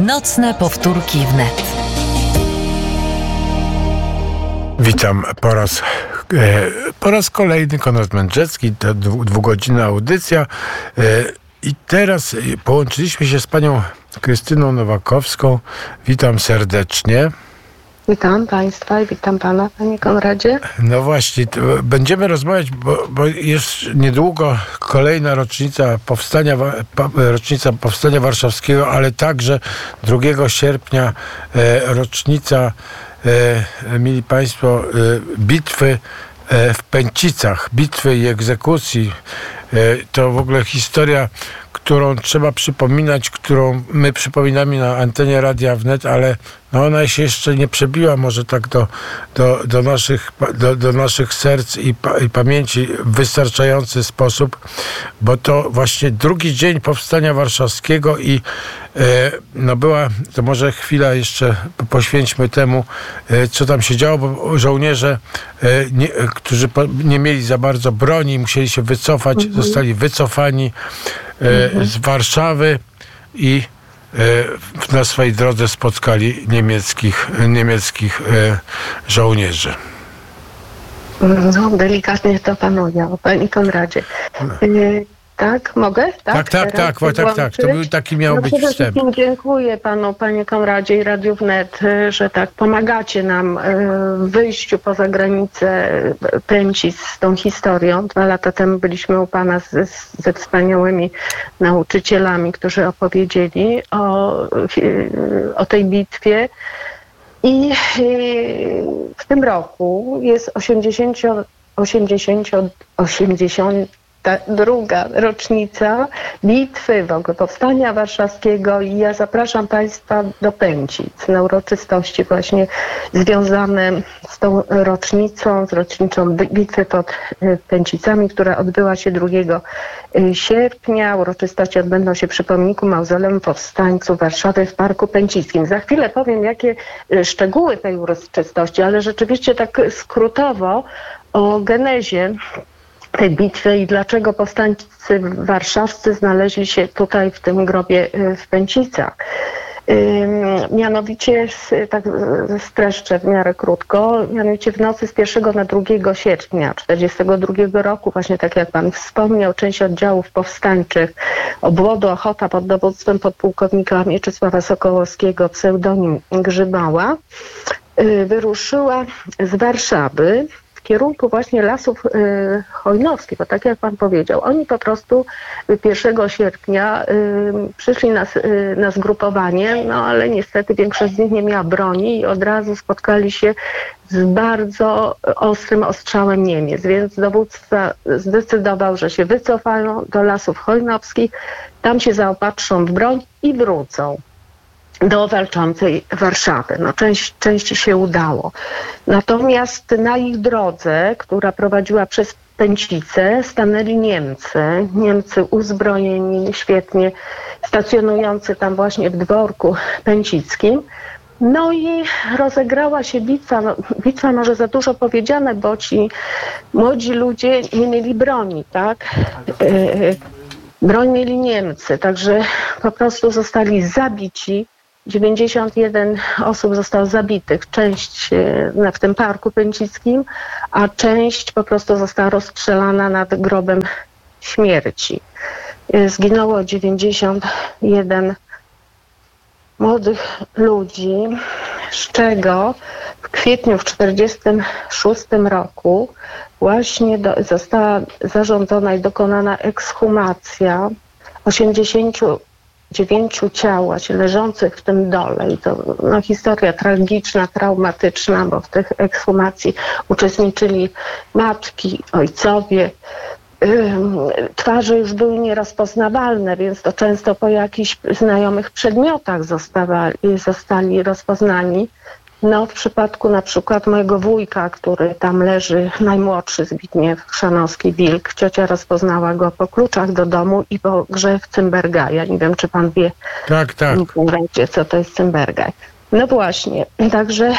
Nocne powtórki wnet. Witam po raz kolejny, Konrad Mędrzecki, to dwugodzinna audycja. I teraz połączyliśmy się z panią Krystyną Nowakowską. Witam serdecznie. Witam Państwa i witam Pana, Panie Konradzie. No właśnie, będziemy rozmawiać, bo jest niedługo kolejna rocznica powstania warszawskiego, ale także 2 sierpnia rocznica, mili Państwo, bitwy w Pęcicach, bitwy i egzekucji. To w ogóle historia, którą trzeba przypominać, którą my przypominamy na antenie Radia Wnet, ale no ona się jeszcze nie przebiła może tak do naszych serc i pamięci w wystarczający sposób, bo to właśnie drugi dzień powstania warszawskiego i no była, to może chwila jeszcze poświęćmy temu, co tam się działo, bo żołnierze, którzy nie mieli za bardzo broni, musieli się wycofać, zostali wycofani z Warszawy i na swojej drodze spotkali niemieckich żołnierzy. No, delikatnie to panuje, Panie Konradzie. Tak, mogę? Tak. To był taki miał być wstęp. Dziękuję Panu, Panie Konradzie i Radiu Wnet, że tak pomagacie nam w wyjściu poza granicę Pęcic z tą historią. 2 lata temu byliśmy u Pana ze wspaniałymi nauczycielami, którzy opowiedzieli o tej bitwie. I w tym roku jest 82. rocznica bitwy, w ogóle powstania warszawskiego i ja zapraszam Państwa do Pęcic na uroczystości właśnie związane z tą rocznicą, z rocznicą bitwy pod Pęcicami, która odbyła się 2 sierpnia. Uroczystości odbędą się przy pomniku Mauzoleum Powstańców Warszawy w Parku Pęcickim. Za chwilę powiem, jakie szczegóły tej uroczystości, ale rzeczywiście tak skrótowo o genezie tej bitwy i dlaczego powstańcy warszawscy znaleźli się tutaj w tym grobie w Pęcicach. Mianowicie, tak streszczę w miarę krótko, mianowicie w nocy z 1 na 2 sierpnia 1942 roku, właśnie tak jak Pan wspomniał, część oddziałów powstańczych obwodu Ochota pod dowództwem podpułkownika Mieczysława Sokołowskiego, pseudonim Grzybała, wyruszyła z Warszawy w kierunku właśnie Lasów Chojnowskich, bo tak jak Pan powiedział, oni po prostu 1 sierpnia przyszli na zgrupowanie, no ale niestety większość z nich nie miała broni i od razu spotkali się z bardzo ostrym ostrzałem Niemiec, więc dowódca zdecydował, że się wycofają do Lasów Chojnowskich, tam się zaopatrzą w broń i wrócą do walczącej Warszawy. No, części się udało. Natomiast na ich drodze, która prowadziła przez Pęcice, stanęli Niemcy uzbrojeni, świetnie stacjonujący tam właśnie w dworku pęcickim. No i rozegrała się bitwa. No, bitwa może za dużo powiedziane, bo ci młodzi ludzie nie mieli broni, tak? Broń mieli Niemcy, także po prostu zostali zabici. 91 osób zostało zabitych, część w tym Parku Pęcickim, a część po prostu została rozstrzelana nad grobem śmierci. Zginęło 91 młodych ludzi, z czego w kwietniu w 1946 roku właśnie została zarządzona i dokonana ekshumacja 89 ciał właśnie leżących w tym dole. I to historia tragiczna, traumatyczna, bo w tych ekshumacji uczestniczyli matki, ojcowie. Twarze już były nierozpoznawalne, więc to często po jakichś znajomych przedmiotach zostali rozpoznani. No, w przypadku na przykład mojego wujka, który tam leży, najmłodszy Zbigniew Chrzanowski-Wilk, ciocia rozpoznała go po kluczach do domu i po grze w cymbergaja. Nie wiem, czy pan wie, tak. Co to jest cymbergaj. No właśnie, także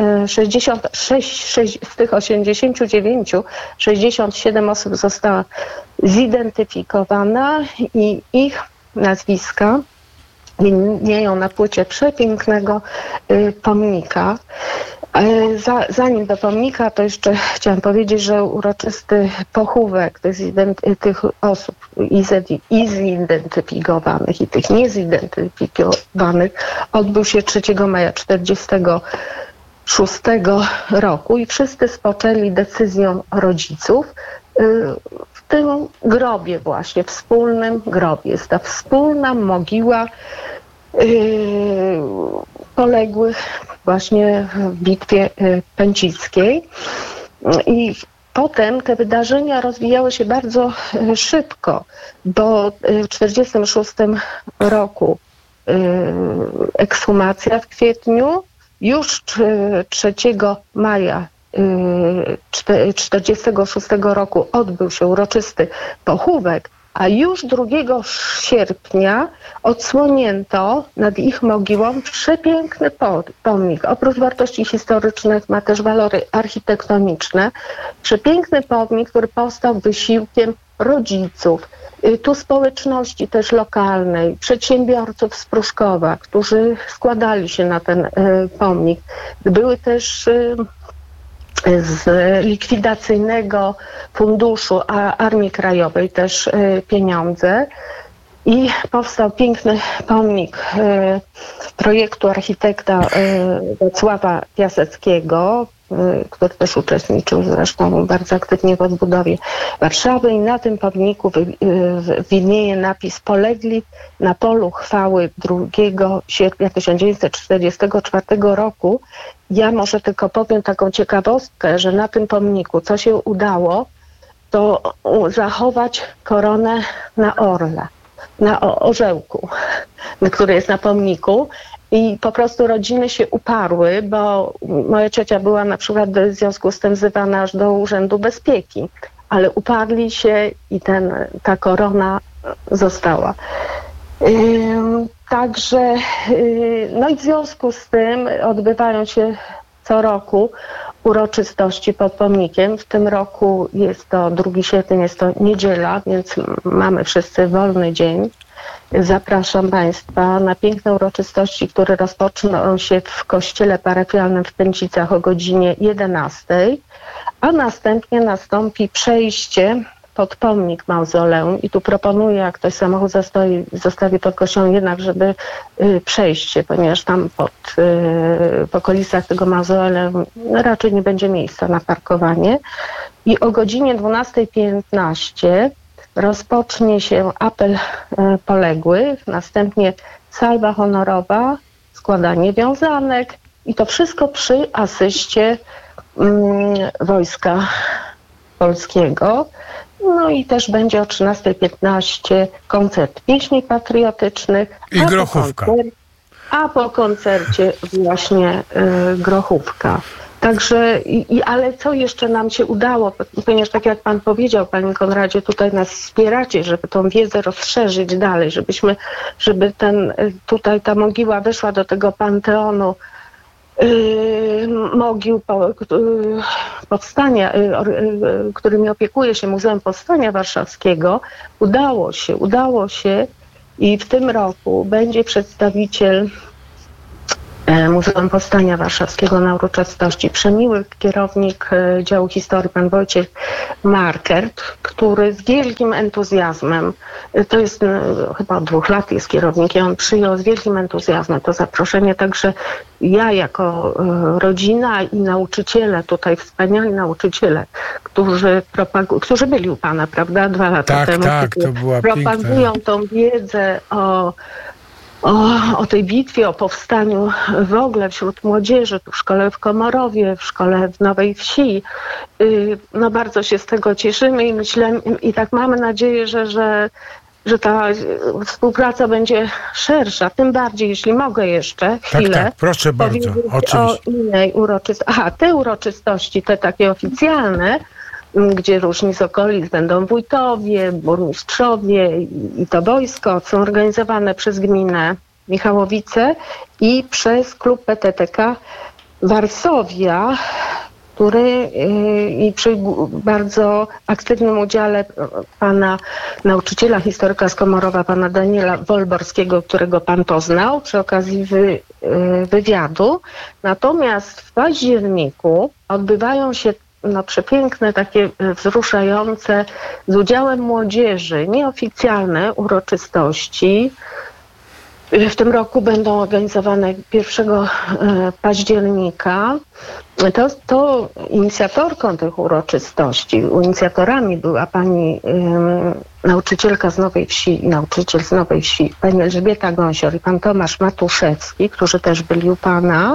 66 z tych 89, 67 osób została zidentyfikowana i ich nazwiska widnieją na płycie przepięknego pomnika. Zanim do pomnika, to jeszcze chciałam powiedzieć, że uroczysty pochówek tych osób i zidentyfikowanych, i tych niezidentyfikowanych odbył się 3 maja 1946 roku i wszyscy spoczęli decyzją rodziców w tym grobie właśnie, wspólnym grobie. Jest ta wspólna mogiła poległych właśnie w bitwie pęcickiej. I potem te wydarzenia rozwijały się bardzo szybko, bo w 1946 roku ekshumacja w kwietniu, już 3 maja 1946 roku odbył się uroczysty pochówek, a już 2 sierpnia odsłonięto nad ich mogiłą przepiękny pomnik. Oprócz wartości historycznych ma też walory architektoniczne. Przepiękny pomnik, który powstał wysiłkiem rodziców, tu społeczności też lokalnej, przedsiębiorców z Pruszkowa, którzy składali się na ten pomnik. Były też z likwidacyjnego funduszu Armii Krajowej też pieniądze i powstał piękny pomnik projektu architekta Wacława Piaseckiego, który też uczestniczył zresztą bardzo aktywnie w odbudowie Warszawy, i na tym pomniku widnieje napis: polegli na polu chwały 2 sierpnia 1944 roku. Ja może tylko powiem taką ciekawostkę, że na tym pomniku, co się udało, to zachować koronę na orle, na orzełku, który jest na pomniku. I po prostu rodziny się uparły, bo moja ciocia była na przykład w związku z tym wzywana aż do Urzędu Bezpieki, ale uparli się i ta korona została. Także, no i w związku z tym odbywają się co roku uroczystości pod pomnikiem. W tym roku jest to 2 sierpnia, jest to niedziela, więc mamy wszyscy wolny dzień. Zapraszam Państwa na piękne uroczystości, które rozpoczną się w kościele parafialnym w Pęcicach o godzinie 11, a następnie nastąpi przejście pod pomnik mauzoleum i tu proponuję, jak ktoś samochód zostawi pod kościołem, jednak żeby przejść się, ponieważ tam w okolicach tego mauzoleum raczej nie będzie miejsca na parkowanie. I o godzinie 12:15 rozpocznie się apel poległych, następnie salwa honorowa, składanie wiązanek i to wszystko przy asyście Wojska Polskiego. No i też będzie o 13:15 koncert pieśni patriotycznych. I grochówka. A po koncercie właśnie grochówka. Także, ale co jeszcze nam się udało, ponieważ tak jak Pan powiedział, Panie Konradzie, tutaj nas wspieracie, żeby tą wiedzę rozszerzyć dalej, żeby tutaj ta mogiła weszła do tego panteonu mogił powstania, którymi opiekuje się Muzeum Powstania Warszawskiego. Udało się i w tym roku będzie przedstawiciel Muzeum Powstania Warszawskiego na uroczystości. Przemiły kierownik działu historii, pan Wojciech Markert, który z wielkim entuzjazmem, to jest chyba od 2 lat jest kierownikiem, on przyjął z wielkim entuzjazmem to zaproszenie, także ja jako rodzina i nauczyciele, tutaj wspaniali nauczyciele, którzy byli u pana, prawda, 2 lata temu, tak, to była propagują tą wiedzę o tej bitwie, o powstaniu w ogóle wśród młodzieży, tu w szkole w Komorowie, w szkole w Nowej Wsi. No bardzo się z tego cieszymy i myślę, i tak mamy nadzieję, że ta współpraca będzie szersza, tym bardziej, jeśli mogę jeszcze chwilę. Tak, proszę bardzo, oczywiście. O innej uroczystości. Te uroczystości, te takie oficjalne, gdzie różni z okolic będą wójtowie, burmistrzowie i to wojsko, są organizowane przez gminę Michałowice i przez klub PTTK Warszawia. który i przy bardzo aktywnym udziale pana nauczyciela, historyka z Komorowa, pana Daniela Wolborskiego, którego pan poznał przy okazji wywiadu. Natomiast w październiku odbywają się przepiękne, takie wzruszające z udziałem młodzieży, nieoficjalne uroczystości. W tym roku będą organizowane 1 października. To inicjatorką tych uroczystości, inicjatorami była pani nauczycielka z Nowej Wsi, nauczyciel z Nowej Wsi, pani Elżbieta Gąsior i pan Tomasz Matuszewski, którzy też byli u pana.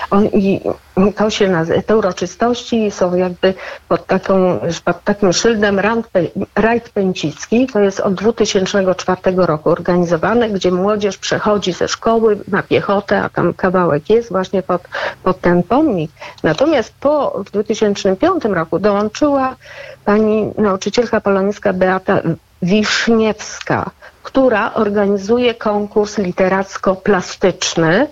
Te uroczystości są jakby pod takim szyldem Rajd Pęcicki. To jest od 2004 roku organizowane, gdzie młodzież przechodzi ze szkoły na piechotę, a tam kawałek jest właśnie pod ten pomnik. Natomiast w 2005 roku dołączyła pani nauczycielka polonistka Beata Wiszniewska, która organizuje konkurs literacko-plastyczny.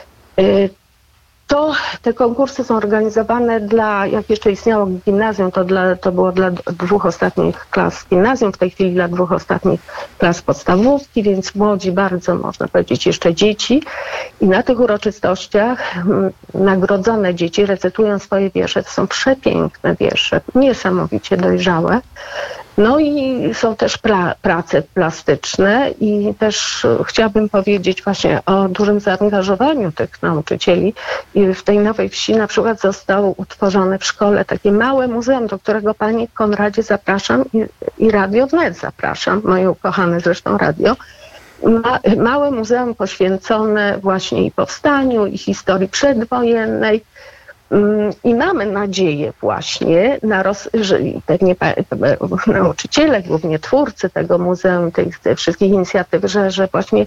Te konkursy są organizowane jak jeszcze istniało gimnazjum, to było dla 2 ostatnich klas gimnazjum, w tej chwili dla 2 ostatnich klas podstawówki, więc młodzi bardzo, można powiedzieć, jeszcze dzieci. I na tych uroczystościach nagrodzone dzieci recytują swoje wiersze. To są przepiękne wiersze, niesamowicie dojrzałe. No i są też prace plastyczne i też chciałabym powiedzieć właśnie o dużym zaangażowaniu tych nauczycieli. I w tej Nowej Wsi na przykład zostało utworzone w szkole takie małe muzeum, do którego Panie Konradzie zapraszam i Radio Wnet zapraszam, moje ukochane zresztą radio. Małe muzeum poświęcone właśnie i powstaniu, i historii przedwojennej. I mamy nadzieję właśnie, że pewnie nauczyciele, głównie twórcy tego muzeum, tych wszystkich inicjatyw, że właśnie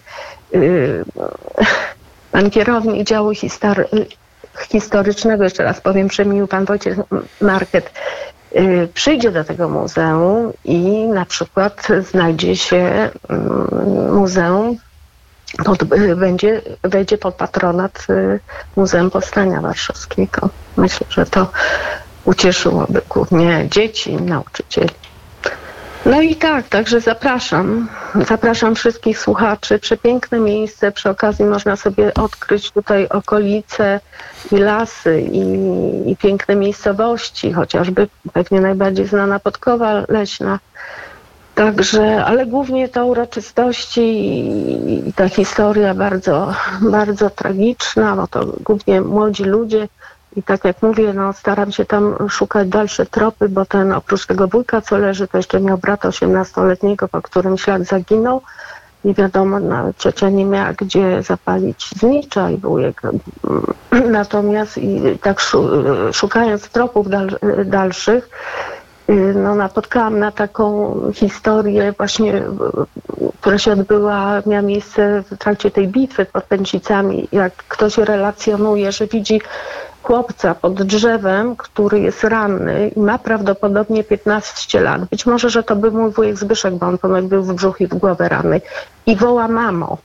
pan kierownik działu historycznego, jeszcze raz powiem, przemił pan Wojciech Market, przyjdzie do tego muzeum i na przykład znajdzie się muzeum, wejdzie pod patronat Muzeum Powstania Warszawskiego. Myślę, że to ucieszyłoby głównie dzieci i nauczycieli. No i także zapraszam wszystkich słuchaczy. Przepiękne miejsce, przy okazji można sobie odkryć tutaj okolice i lasy i piękne miejscowości, chociażby pewnie najbardziej znana Podkowa Leśna. Także, ale głównie to uroczystości i ta historia bardzo, bardzo tragiczna, bo to głównie młodzi ludzie i tak jak mówię, staram się tam szukać dalsze tropy, bo ten oprócz tego wujka, co leży, to jeszcze miał brata 18-letniego, po którym ślad zaginął. Nie wiadomo, ciocia nie miała gdzie zapalić znicza i wujek. Natomiast i tak szukając tropów dalszych, napotkałam na taką historię właśnie, która miała miejsce w trakcie tej bitwy pod Pęcicami, jak ktoś relacjonuje, że widzi chłopca pod drzewem, który jest ranny i ma prawdopodobnie 15 lat. Być może, że to był mój wujek Zbyszek, bo on ponoć był w brzuch i w głowę ranny. I woła mamo.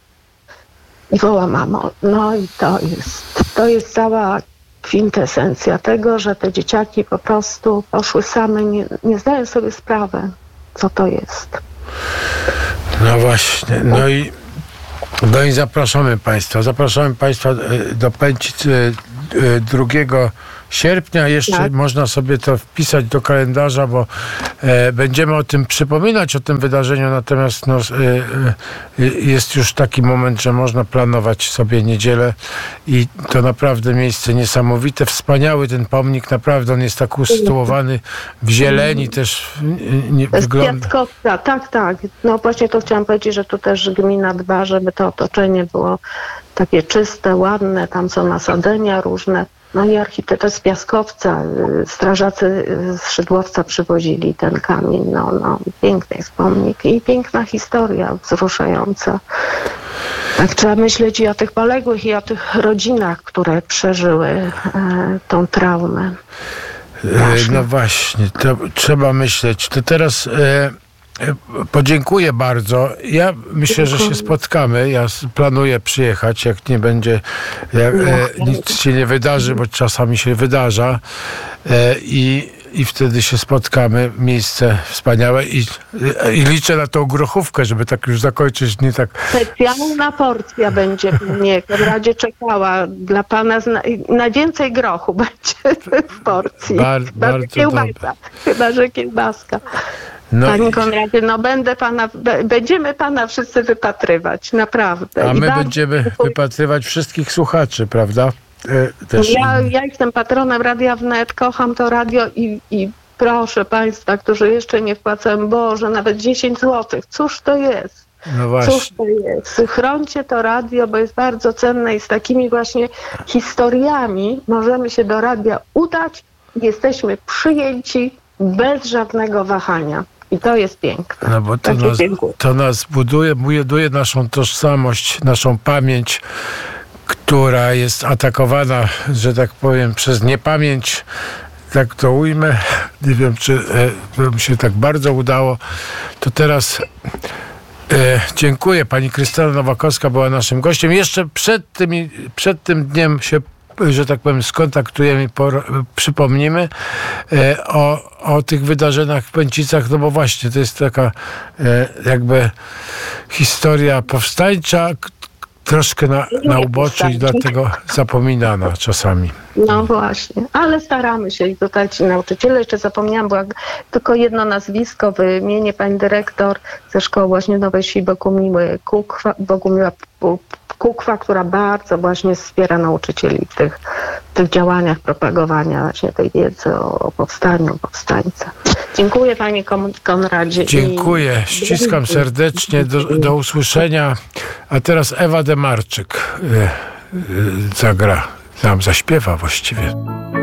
No i to jest cała kwintesencja tego, że te dzieciaki po prostu poszły same, nie zdają sobie sprawy, co to jest. No właśnie, no i zapraszamy Państwa do Pęcic 2 sierpnia. Jeszcze można sobie to wpisać do kalendarza, bo będziemy o tym przypominać, o tym wydarzeniu, natomiast jest już taki moment, że można planować sobie niedzielę i to naprawdę miejsce niesamowite, wspaniały ten pomnik, naprawdę on jest tak usytuowany w zieleni, też wygląda. Piaskowca, tak. No właśnie to chciałam powiedzieć, że tu też gmina dba, żeby to otoczenie było takie czyste, ładne, tam są nasadzenia różne. No i architekta z Piaskowca, strażacy z Szydłowca przywozili ten kamień. No, piękny jest pomnik i piękna historia, wzruszająca. Tak, trzeba myśleć i o tych poległych, i o tych rodzinach, które przeżyły tą traumę. No właśnie, to trzeba myśleć. To teraz podziękuję bardzo. Ja myślę, że się spotkamy. Ja planuję przyjechać, jak nie będzie, nic się nie wydarzy, bo czasami się wydarza. I wtedy się spotkamy. Miejsce wspaniałe i liczę na tą grochówkę, żeby tak już zakończyć, nie tak... Specjalna porcja będzie, nie, Konradzie czekała dla pana, na więcej grochu będzie w porcji. Bardzo kiełbasa, dobre. chyba że kiełbaska. No Panie Konradzie, będziemy pana wszyscy wypatrywać, naprawdę. a my będziemy wypatrywać wszystkich słuchaczy, prawda? Też Ja jestem patronem Radia Wnet, kocham to radio i proszę państwa, którzy jeszcze nie wpłacają, Boże, nawet 10 zł. Cóż to jest? no właśnie. Cóż to jest? Chrońcie to radio, bo jest bardzo cenne i z takimi właśnie historiami możemy się do radia udać. Jesteśmy przyjęci bez żadnego wahania. I to jest piękne. No bo to nas buduje naszą tożsamość, naszą pamięć, która jest atakowana, że tak powiem, przez niepamięć. Tak to ujmę. Nie wiem, czy mi się tak bardzo udało. To teraz dziękuję. Pani Krystyna Nowakowska była naszym gościem. Jeszcze przed tym dniem się, że tak powiem, skontaktujemy i przypomnimy o tych wydarzeniach w Pęcicach, no bo właśnie to jest taka jakby historia powstańcza, troszkę na uboczu i dlatego zapominana czasami. No właśnie, ale staramy się i tutaj ci nauczyciele, jeszcze zapomniałam, bo tylko jedno nazwisko wymienię, pani dyrektor ze szkoły właśnie Nowej Wsi Bogumiła Kukwa, która bardzo właśnie wspiera nauczycieli w tych działaniach propagowania właśnie tej wiedzy o powstaniu, powstańcach. Dziękuję panie Konradzie. Dziękuję, ściskam serdecznie, do usłyszenia. A teraz Ewa Demarczyk zagra, zaśpiewa właściwie.